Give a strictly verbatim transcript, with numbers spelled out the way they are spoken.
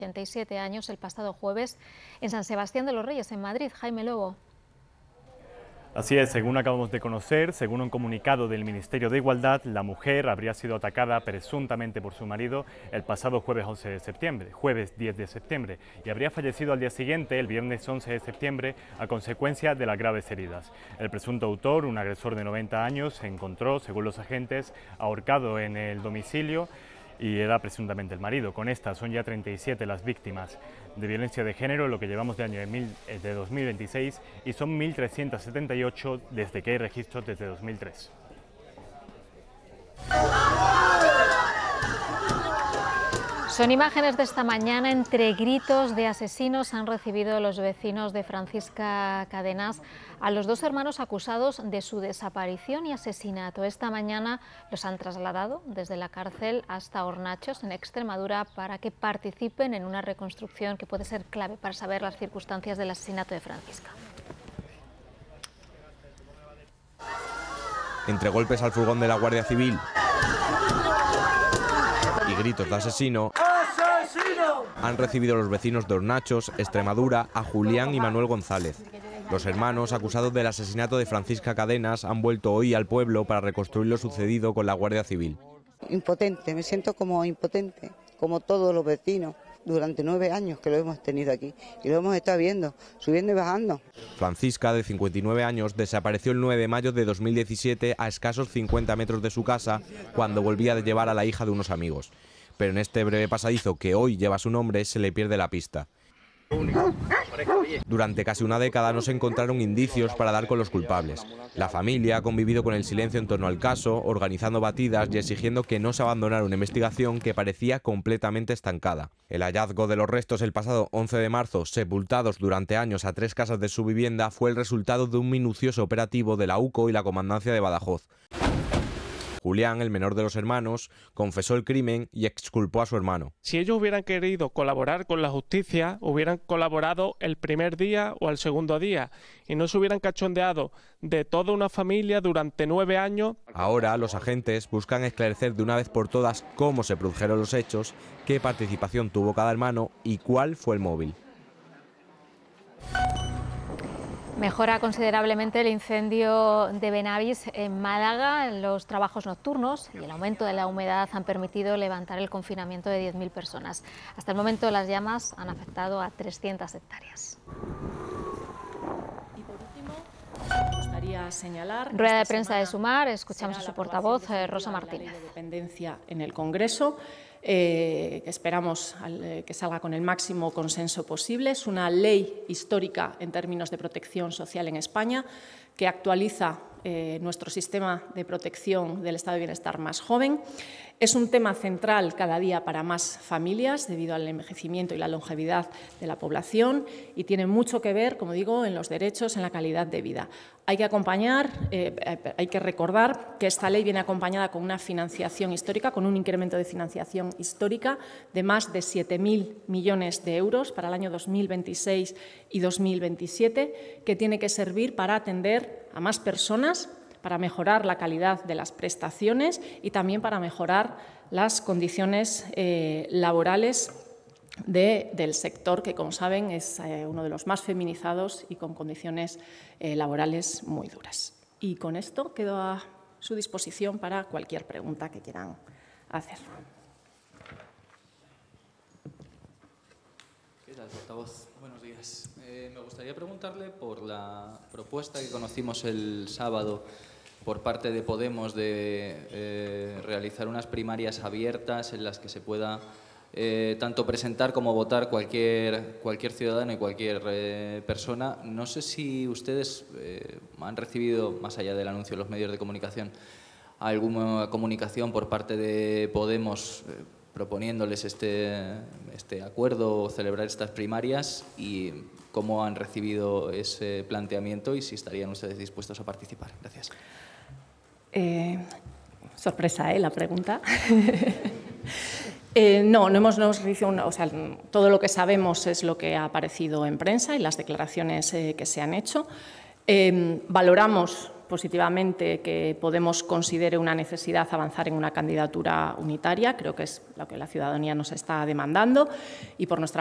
ochenta y siete años el pasado jueves en San Sebastián de los Reyes, en Madrid. Jaime Lobo. Así es, según acabamos de conocer, según un comunicado del Ministerio de Igualdad, la mujer habría sido atacada presuntamente por su marido el pasado jueves once de septiembre, jueves diez de septiembre, y habría fallecido al día siguiente, el viernes once de septiembre, a consecuencia de las graves heridas. El presunto autor, un agresor de noventa años, se encontró, según los agentes, ahorcado en el domicilio y era presuntamente el marido. Con estas son ya treinta y siete las víctimas de violencia de género en lo que llevamos de año de, mil, de dos mil veintiséis y son mil trescientos setenta y ocho desde que hay registros desde dos mil tres. Son imágenes de esta mañana. Entre gritos de asesinos han recibido los vecinos de Francisca Cadenas a los dos hermanos acusados de su desaparición y asesinato. Esta mañana los han trasladado desde la cárcel hasta Hornachos, en Extremadura, para que participen en una reconstrucción que puede ser clave para saber las circunstancias del asesinato de Francisca. Entre golpes al furgón de la Guardia Civil y gritos de asesino, han recibido los vecinos de Hornachos, Extremadura, a Julián y Manuel González. Los hermanos acusados del asesinato de Francisca Cadenas han vuelto hoy al pueblo para reconstruir lo sucedido con la Guardia Civil. Impotente, me siento como impotente, como todos los vecinos. Durante nueve años que lo hemos tenido aquí y lo hemos estado viendo, subiendo y bajando. Francisca, de cincuenta y nueve años, desapareció el nueve de mayo de dos mil diecisiete a escasos cincuenta metros de su casa cuando volvía de llevar a la hija de unos amigos. Pero en este breve pasadizo que hoy lleva su nombre se le pierde la pista. Durante casi una década no se encontraron indicios para dar con los culpables. La familia ha convivido con el silencio en torno al caso, organizando batidas y exigiendo que no se abandonara una investigación que parecía completamente estancada. El hallazgo de los restos el pasado once de marzo, sepultados durante años a tres casas de su vivienda, fue el resultado de un minucioso operativo de la U C O y la Comandancia de Badajoz. Julián, el menor de los hermanos, confesó el crimen y exculpó a su hermano. Si ellos hubieran querido colaborar con la justicia, hubieran colaborado el primer día o el segundo día y no se hubieran cachondeado de toda una familia durante nueve años. Ahora los agentes buscan esclarecer de una vez por todas cómo se produjeron los hechos, qué participación tuvo cada hermano y cuál fue el móvil. Mejora considerablemente el incendio de Benavís en Málaga. Los trabajos nocturnos y el aumento de la humedad han permitido levantar el confinamiento de diez mil personas. Hasta el momento las llamas han afectado a trescientas hectáreas. Y por último, me gustaría señalar... Rueda de prensa de Sumar, escuchamos a su portavoz, Rosa Martínez. La ley de dependencia en el Congreso. Eh, que esperamos al, que salga con el máximo consenso posible. Es una ley histórica en términos de protección social en España que actualiza eh, nuestro sistema de protección del estado de bienestar más joven. Es un tema central cada día para más familias debido al envejecimiento y la longevidad de la población y tiene mucho que ver, como digo, en los derechos, en la calidad de vida. Hay que acompañar, eh, hay que recordar que esta ley viene acompañada con una financiación histórica, con un incremento de financiación histórica de más de siete mil millones de euros para el año dos mil veintiséis y dos mil veintisiete, que tiene que servir para atender a más personas, para mejorar la calidad de las prestaciones y también para mejorar las condiciones eh, laborales de, del sector, que, como saben, es eh, uno de los más feminizados y con condiciones eh, laborales muy duras. Y con esto quedo a su disposición para cualquier pregunta que quieran hacer. ¿Qué tal, portavoz? Buenos días. Eh, me gustaría preguntarle por la propuesta que conocimos el sábado por parte de Podemos de eh, realizar unas primarias abiertas en las que se pueda eh, tanto presentar como votar cualquier, cualquier ciudadano y cualquier eh, persona. No sé si ustedes eh, han recibido, más allá del anuncio en los medios de comunicación, alguna comunicación por parte de Podemos eh, proponiéndoles este, este acuerdo o celebrar estas primarias y cómo han recibido ese planteamiento y si estarían ustedes dispuestos a participar. Gracias. Eh, sorpresa, ¿eh? La pregunta. eh, no, no hemos, no hemos recibido una, o sea, todo lo que sabemos es lo que ha aparecido en prensa y las declaraciones eh, que se han hecho. Eh, valoramos positivamente que Podemos considere una necesidad avanzar en una candidatura unitaria. Creo que es lo que la ciudadanía nos está demandando y por nuestra